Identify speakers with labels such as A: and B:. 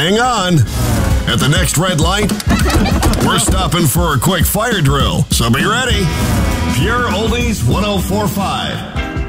A: hang on. At the next red light, we're stopping for a quick fire drill, so be ready. Pure Oldies 104.5.